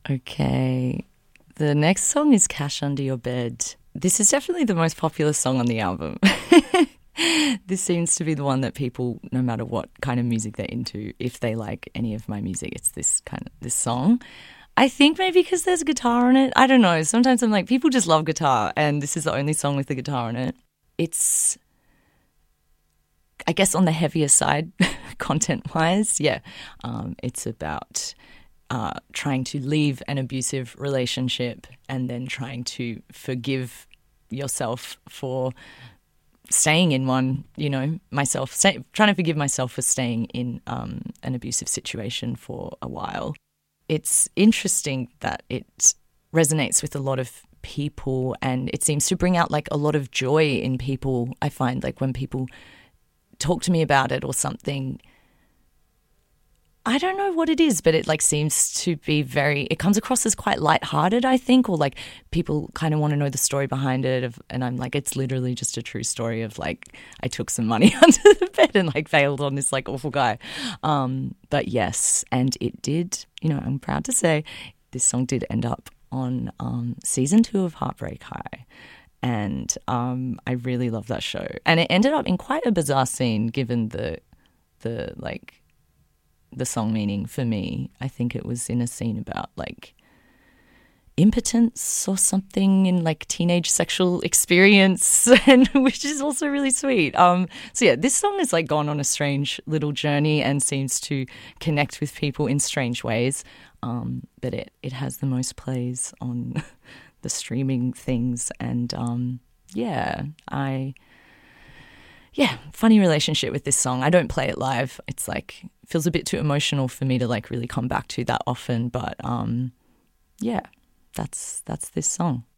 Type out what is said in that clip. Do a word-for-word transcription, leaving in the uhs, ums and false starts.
Okay. The next song is Cash Under Your Bed. This is definitely the most popular song on the album. This seems to be the one that people, no matter what kind of music they're into, if they like any of my music, it's this kind of this song. I think maybe because there's guitar in it. I don't know. Sometimes I'm like, people just love guitar, and this is the only song with the guitar in it. It's, I guess, on the heavier side, content-wise. Yeah, um, it's about uh, trying to leave an abusive relationship and then trying to forgive yourself for staying in one, you know, myself, stay, trying to forgive myself for staying in um, an abusive situation for a while. It's interesting that it resonates with a lot of people, and it seems to bring out like a lot of joy in people. I find like when people talk to me about it or something, I don't know what it is, but it like seems to be very, it comes across as quite lighthearted, I think, or like people kind of want to know the story behind it. Of, and I'm like, it's literally just a true story of like, I took some money under the bed and like failed on this like awful guy. Um, but yes, and it did, you know, I'm proud to say this song did end up on um, season two of Heartbreak High. And um, I really love that show. And it ended up in quite a bizarre scene given the the like, the song meaning for me. I think it was in a scene about like impotence or something in like teenage sexual experience, and which is also really sweet. Um, so yeah, this song has like gone on a strange little journey and seems to connect with people in strange ways. Um, but it it has the most plays on the streaming things, and um, yeah, I. Yeah, funny relationship with this song. I don't play it live. It's like, it feels a bit too emotional for me to like really come back to that often. But um, yeah, that's that's this song.